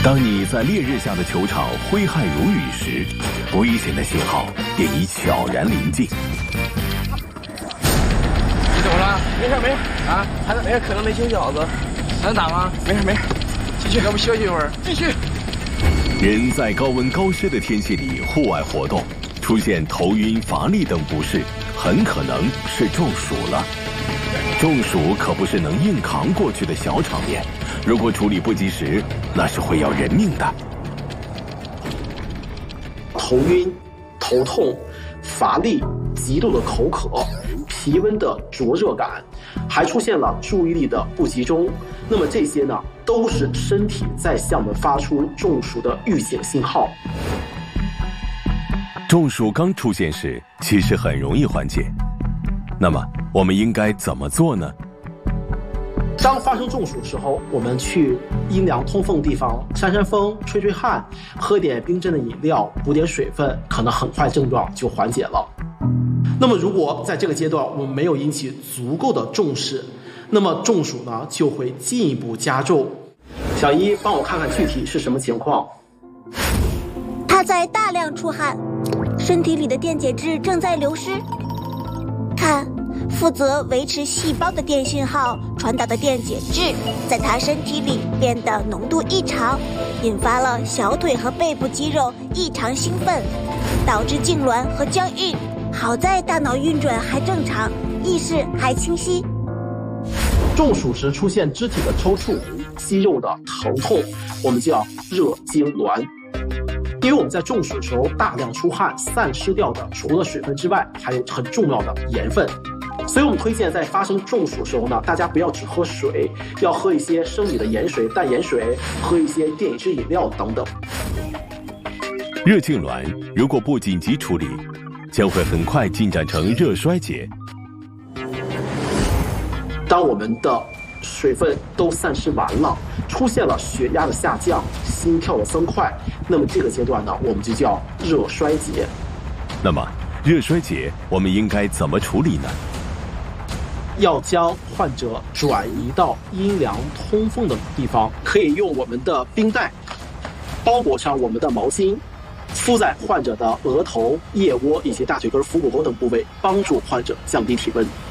当你在烈日下的球场挥汗如雨时，危险的信号便已悄然临近。 你怎么了？没事没事啊，还能可能没休息好子，还能打吗？没事没事，继续，要不休息一会儿，继续。 人在高温高湿的天气里户外活动，出现头晕、乏力等不适，很可能是中暑了。中暑可不是能硬扛过去的小场面，如果处理不及时，那是会要人命的。 头晕、头痛、乏力、极度的口渴、皮温的灼热感，还出现了注意力的不集中。那么这些呢，都是身体在向我们发出中暑的预警信号。 中暑刚出现时，其实很容易缓解。那么我们应该怎么做呢？ 当发生中暑的时候，我们去阴凉通风的地方扇扇风、吹吹汗，喝点冰镇的饮料，补点水分，可能很快症状就缓解了。那么如果在这个阶段我们没有引起足够的重视，那么中暑呢就会进一步加重。小一，帮我看看具体是什么情况。 他在大量出汗，身体里的电解质正在流失。看，负责维持细胞的电信号传导的电解质，在他身体里变得浓度异常，引发了小腿和背部肌肉异常兴奋，导致痉挛和僵硬。好在大脑运转还正常，意识还清晰。 中暑时出现肢体的抽搐、肌肉的疼痛，我们叫热痉挛。因为我们在中暑的时候大量出汗，散失掉的除了水分之外，还有很重要的盐分。所以我们推荐在发生中暑的时候呢，大家不要只喝水，要喝一些生理的盐水、淡盐水，喝一些电解质饮料等等。 热痉挛如果不紧急处理，将会很快进展成热衰竭。 当我们的水分都散失完了，出现了血压的下降、心跳的增快，那么这个阶段呢，我们就叫热衰竭。 那么热衰竭我们应该怎么处理呢？ 要将患者转移到阴凉通风的地方，可以用我们的冰袋包裹上我们的毛巾，敷在患者的额头、腋窝以及大腿根、腹股沟等部位，帮助患者降低体温。